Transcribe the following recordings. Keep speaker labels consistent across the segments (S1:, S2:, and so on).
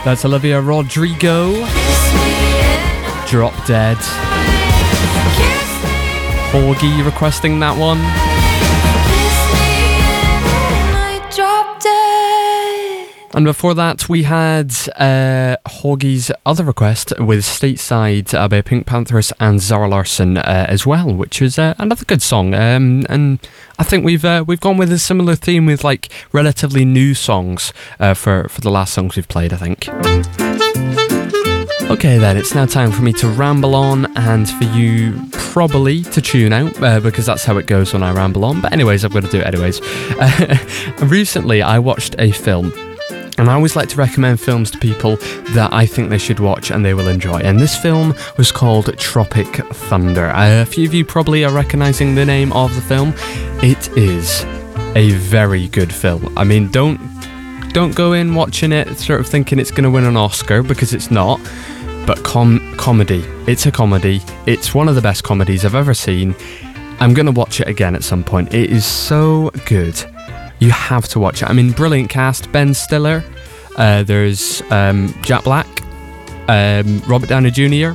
S1: That's Olivia Rodrigo. Drop Dead. Porgy requesting that one. And before that, we had Hoggy's other request with Stateside by Pink Panthers and Zara Larsson as well, which was another good song. And I think we've gone with a similar theme with like relatively new songs for the last songs we've played, I think. Okay then, it's now time for me to ramble on and for you probably to tune out because that's how it goes when I ramble on. But anyways, I'm going to do it anyways. Recently, I watched a film. And I always like to recommend films to people that I think they should watch and they will enjoy. And this film was called Tropic Thunder. A few of you probably are recognising the name of the film. It is a very good film. I mean, don't go in watching it sort of thinking it's going to win an Oscar, because it's not. But comedy. It's a comedy. It's one of the best comedies I've ever seen. I'm going to watch it again at some point. It is so good. You have to watch it. I mean, brilliant cast. Ben Stiller. There's Jack Black. Robert Downey Jr.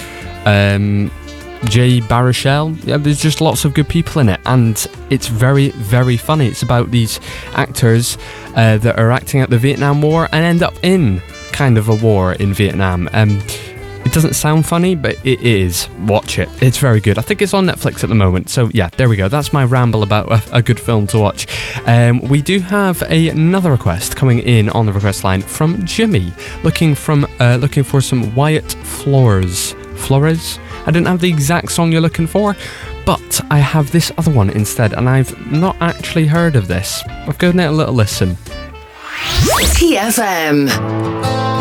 S1: Jay Baruchel. Yeah, there's just lots of good people in it. And it's very, very funny. It's about these actors that are acting out the Vietnam War and end up in kind of a war in Vietnam. It doesn't sound funny, but it is. Watch it. It's very good. I think it's on Netflix at the moment. So yeah, there we go. That's my ramble about a good film to watch. We do have another request coming in on the request line from Jimmy, looking for some Wyatt Flores. Flores? I didn't have the exact song you're looking for, but I have this other one instead, and I've not actually heard of this. I've given it a little listen.
S2: TFM.